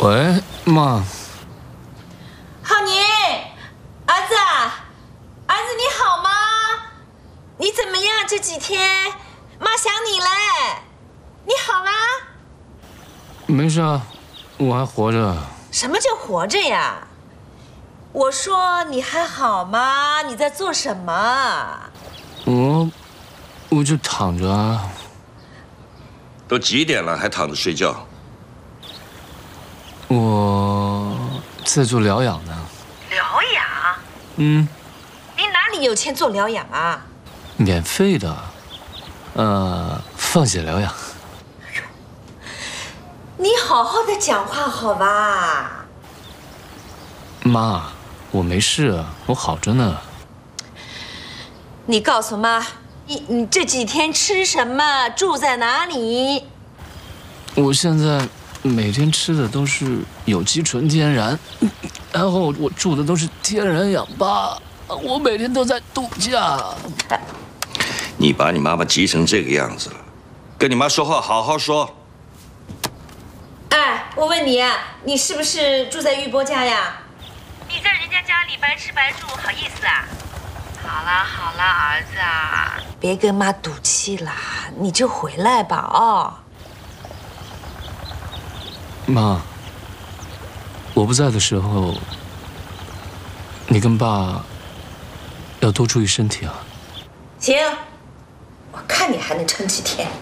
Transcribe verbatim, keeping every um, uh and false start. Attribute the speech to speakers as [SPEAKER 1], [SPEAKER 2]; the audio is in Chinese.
[SPEAKER 1] 喂，妈。
[SPEAKER 2] 浩宁，儿子啊，儿子你好吗？你怎么样？这几天妈想你嘞。你好吗？
[SPEAKER 1] 没事啊，我还活着。
[SPEAKER 2] 什么叫活着呀？我说你还好吗？你在做什么？
[SPEAKER 1] 我，我就躺着啊。
[SPEAKER 3] 都几点了，还躺着睡觉？
[SPEAKER 1] 我在做疗养呢。
[SPEAKER 2] 疗养？
[SPEAKER 1] 嗯。
[SPEAKER 2] 你哪里有钱做疗养啊？
[SPEAKER 1] 免费的，呃，放血疗养。
[SPEAKER 2] 你好好的讲话好吧？
[SPEAKER 1] 妈，我没事，我好着呢。
[SPEAKER 2] 你告诉妈，你你这几天吃什么，住在哪里？
[SPEAKER 1] 我现在每天吃的都是有机纯天然，然后我住的都是天然氧吧，我每天都在度假。
[SPEAKER 3] 你把你妈妈急成这个样子了，跟你妈说话好好说。
[SPEAKER 2] 哎，我问你啊，你是不是住在玉波家呀？
[SPEAKER 4] 你在人家家里白吃白住，好意思啊？好了好了，儿子啊，
[SPEAKER 2] 别跟妈赌气啦，你就回来吧哦。
[SPEAKER 1] 妈，我不在的时候，你跟爸要多注意身体啊。
[SPEAKER 2] 行，我看你还能撑几天。